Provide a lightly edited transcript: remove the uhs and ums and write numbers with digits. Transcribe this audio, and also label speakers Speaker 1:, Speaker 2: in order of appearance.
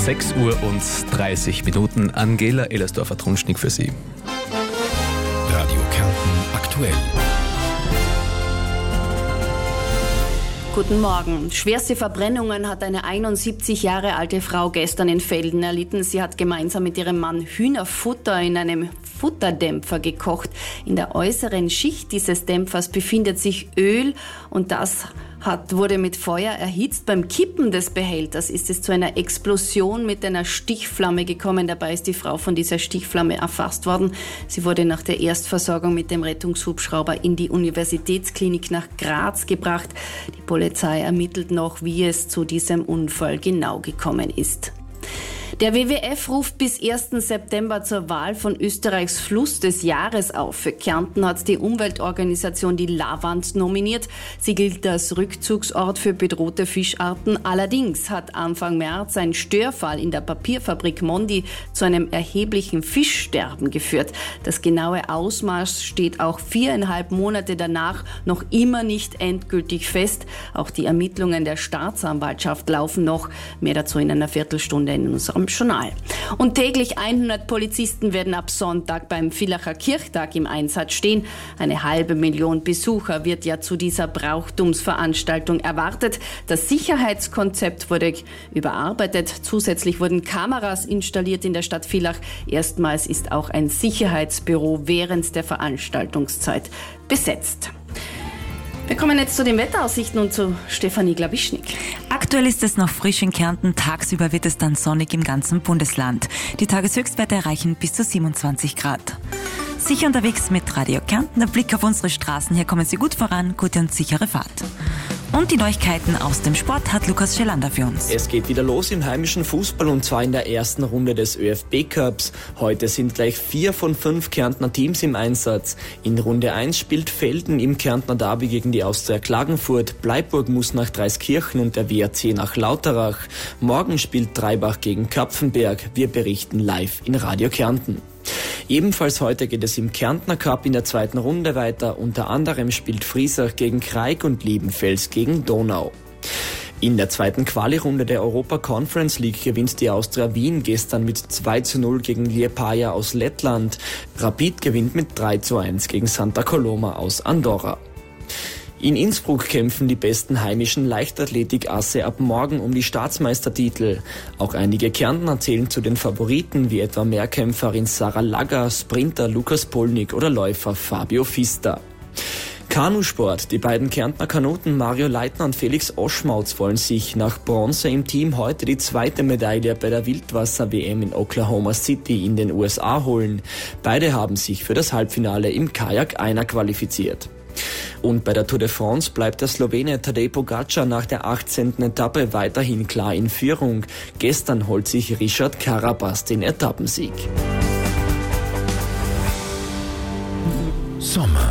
Speaker 1: 6:30 Uhr. Angela Ellersdorfer-Trunschnig für Sie.
Speaker 2: Radio Kärnten aktuell.
Speaker 3: Guten Morgen. Schwerste Verbrennungen hat eine 71 Jahre alte Frau gestern in Velden erlitten. Sie hat gemeinsam mit ihrem Mann Hühnerfutter in einem Futterdämpfer gekocht. In der äußeren Schicht dieses Dämpfers befindet sich Öl und das wurde mit Feuer erhitzt. Beim Kippen des Behälters ist es zu einer Explosion mit einer Stichflamme gekommen. Dabei ist die Frau von dieser Stichflamme erfasst worden. Sie wurde nach der Erstversorgung mit dem Rettungshubschrauber in die Universitätsklinik nach Graz gebracht. Die Polizei ermittelt noch, wie es zu diesem Unfall genau gekommen ist. Der WWF ruft bis 1. September zur Wahl von Österreichs Fluss des Jahres auf. Für Kärnten hat die Umweltorganisation die Lavand nominiert. Sie gilt als Rückzugsort für bedrohte Fischarten. Allerdings hat Anfang März ein Störfall in der Papierfabrik Mondi zu einem erheblichen Fischsterben geführt. Das genaue Ausmaß steht auch 4,5 Monate danach noch immer nicht endgültig fest. Auch die Ermittlungen der Staatsanwaltschaft laufen noch. Mehr dazu in einer Viertelstunde in unserem Journal. Und täglich 100 Polizisten werden ab Sonntag beim Villacher Kirchtag im Einsatz stehen. 500.000 Besucher wird ja zu dieser Brauchtumsveranstaltung erwartet. Das Sicherheitskonzept wurde überarbeitet. Zusätzlich wurden Kameras installiert in der Stadt Villach. Erstmals ist auch ein Sicherheitsbüro während der Veranstaltungszeit besetzt. Wir kommen jetzt zu den Wetteraussichten und zu Stefanie Glawischnik.
Speaker 4: Aktuell ist es noch frisch in Kärnten, tagsüber wird es dann sonnig im ganzen Bundesland. Die Tageshöchstwerte erreichen bis zu 27 Grad. Sicher unterwegs mit Radio Kärnten, der Blick auf unsere Straßen, hier kommen Sie gut voran, gute und sichere Fahrt. Und die Neuigkeiten aus dem Sport hat Lukas Schelander für uns.
Speaker 5: Es geht wieder los im heimischen Fußball und zwar in der ersten Runde des ÖFB-Cups. Heute sind gleich 4 von 5 Kärntner Teams im Einsatz. In Runde 1 spielt Velden im Kärntner Derby gegen die Austria Klagenfurt. Bleiburg muss nach Dreiskirchen und der WRC nach Lauterach. Morgen spielt Dreibach gegen Kapfenberg. Wir berichten live in Radio Kärnten. Ebenfalls heute geht es im Kärntner Cup in der zweiten Runde weiter. Unter anderem spielt Friesach gegen Kraig und Liebenfels gegen Donau. In der zweiten Quali-Runde der Europa Conference League gewinnt die Austria Wien gestern mit 2:0 gegen Liepaja aus Lettland. Rapid gewinnt mit 3:1 gegen Santa Coloma aus Andorra. In Innsbruck kämpfen die besten heimischen Leichtathletik-Asse ab morgen um die Staatsmeistertitel. Auch einige Kärntner zählen zu den Favoriten, wie etwa Mehrkämpferin Sarah Lagger, Sprinter Lukas Polnick oder Läufer Fabio Fista. Kanusport. Die beiden Kärntner Kanuten Mario Leitner und Felix Oschmautz wollen sich nach Bronze im Team heute die zweite Medaille bei der Wildwasser-WM in Oklahoma City in den USA holen. Beide haben sich für das Halbfinale im Kajak-Einer qualifiziert. Und bei der Tour de France bleibt der Slowene Tadej Pogačar nach der 18. Etappe weiterhin klar in Führung. Gestern holt sich Richard Carapaz den Etappensieg.
Speaker 2: Sommer.